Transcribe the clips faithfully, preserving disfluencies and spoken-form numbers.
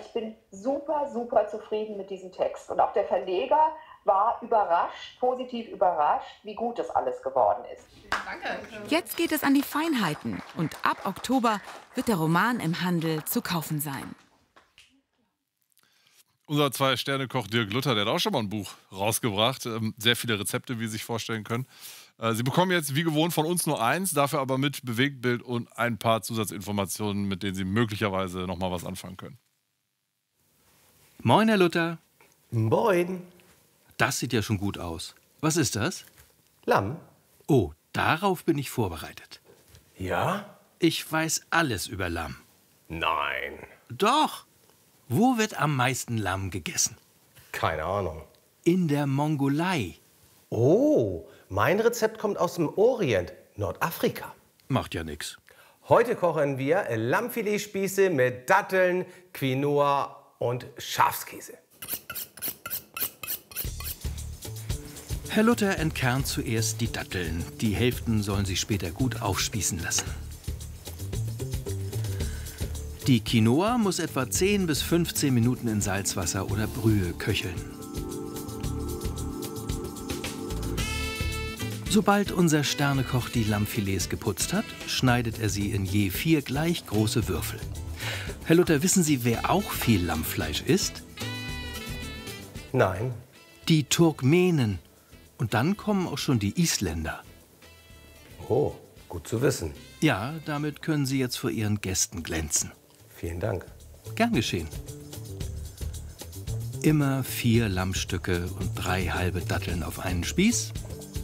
ich bin super, super zufrieden mit diesem Text. Und auch der Verleger war überrascht, positiv überrascht, wie gut das alles geworden ist. Jetzt geht es an die Feinheiten und ab Oktober wird der Roman im Handel zu kaufen sein. Unser Zwei-Sterne-Koch Dirk Luther, der hat auch schon mal ein Buch rausgebracht. Ähm, sehr viele Rezepte, wie Sie sich vorstellen können. Äh, Sie bekommen jetzt wie gewohnt von uns nur eins, dafür aber mit Bewegtbild und ein paar Zusatzinformationen, mit denen Sie möglicherweise noch mal was anfangen können. Moin, Herr Luther. Moin. Das sieht ja schon gut aus. Was ist das? Lamm. Oh, darauf bin ich vorbereitet. Ja? Ich weiß alles über Lamm. Nein. Doch. Wo wird am meisten Lamm gegessen? Keine Ahnung. In der Mongolei. Oh, mein Rezept kommt aus dem Orient, Nordafrika. Macht ja nix. Heute kochen wir Lammfiletspieße mit Datteln, Quinoa und Schafskäse. Herr Luther entkernt zuerst die Datteln. Die Hälften sollen sich später gut aufspießen lassen. Die Quinoa muss etwa zehn bis fünfzehn Minuten in Salzwasser oder Brühe köcheln. Sobald unser Sternekoch die Lammfilets geputzt hat, schneidet er sie in je vier gleich große Würfel. Herr Luther, wissen Sie, wer auch viel Lammfleisch isst? Nein. Die Turkmenen. Und dann kommen auch schon die Isländer. Oh, gut zu wissen. Ja, damit können Sie jetzt vor Ihren Gästen glänzen. Vielen Dank. Gern geschehen. Immer vier Lammstücke und drei halbe Datteln auf einen Spieß.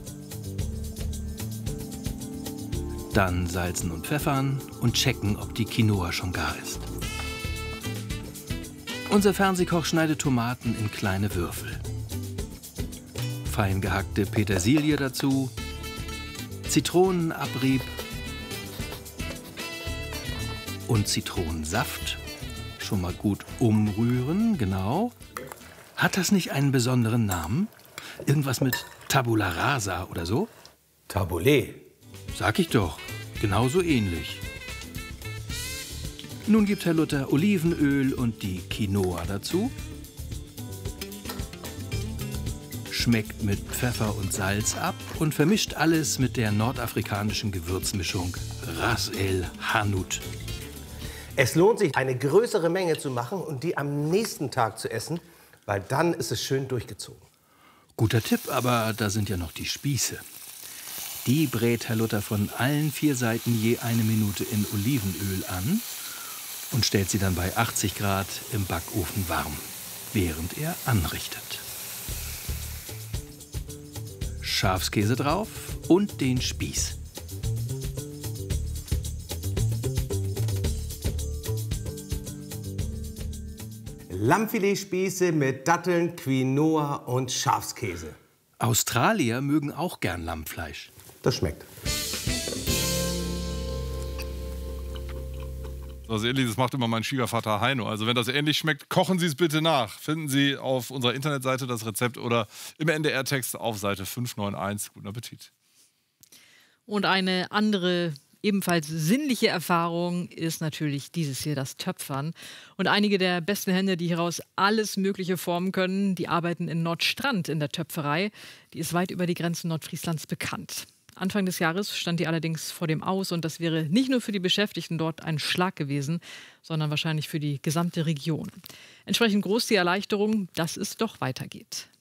Dann salzen und pfeffern und checken, ob die Quinoa schon gar ist. Unser Fernsehkoch schneidet Tomaten in kleine Würfel. Fein gehackte Petersilie dazu, Zitronenabrieb und Zitronensaft. Schon mal gut umrühren, genau. Hat das nicht einen besonderen Namen? Irgendwas mit Tabula rasa oder so? Tabbouleh. Sag ich doch, genauso ähnlich. Nun gibt Herr Luther Olivenöl und die Quinoa dazu. Schmeckt mit Pfeffer und Salz ab und vermischt alles mit der nordafrikanischen Gewürzmischung Ras El Hanout. Es lohnt sich, eine größere Menge zu machen und die am nächsten Tag zu essen, weil dann ist es schön durchgezogen. Guter Tipp, aber da sind ja noch die Spieße. Die brät Herr Luther von allen vier Seiten je eine Minute in Olivenöl an und stellt sie dann bei achtzig Grad im Backofen warm, während er anrichtet. Schafskäse drauf und den Spieß. Lammfiletspieße mit Datteln, Quinoa und Schafskäse. Australier mögen auch gern Lammfleisch. Das schmeckt. Was Ähnliches macht immer mein Schwiegervater Heino. Also wenn das ähnlich schmeckt, kochen Sie es bitte nach. Finden Sie auf unserer Internetseite das Rezept oder im N D R-Text auf Seite fünf neun eins. Guten Appetit. Und eine andere, ebenfalls sinnliche Erfahrung ist natürlich dieses hier, das Töpfern. Und einige der besten Hände, die hieraus alles Mögliche formen können, die arbeiten in Nordstrand in der Töpferei. Die ist weit über die Grenzen Nordfrieslands bekannt. Anfang des Jahres stand die allerdings vor dem Aus und das wäre nicht nur für die Beschäftigten dort ein Schlag gewesen, sondern wahrscheinlich für die gesamte Region. Entsprechend groß die Erleichterung, dass es doch weitergeht.